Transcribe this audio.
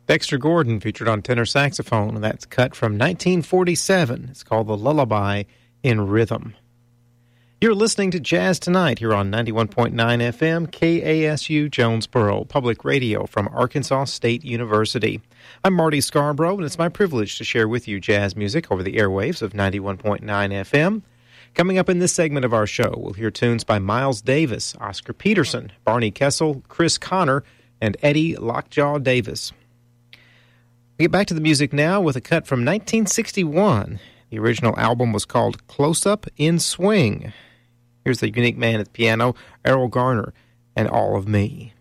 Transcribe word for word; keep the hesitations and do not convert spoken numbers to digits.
Dexter Gordon featured on tenor saxophone, and that's cut from nineteen forty-seven. It's called The Lullaby in Rhythm. You're listening to Jazz Tonight here on ninety-one point nine F M, K A S U Jonesboro, public radio from Arkansas State University. I'm Marty Scarborough, and it's my privilege to share with you jazz music over the airwaves of ninety-one point nine F M. Coming up in this segment of our show, we'll hear tunes by Miles Davis, Oscar Peterson, Barney Kessel, Chris Connor, and Eddie Lockjaw Davis. We get back to the music now with a cut from nineteen sixty-one. The original album was called Close Up in Swing. Here's the unique man at the piano, Errol Garner, and All of Me.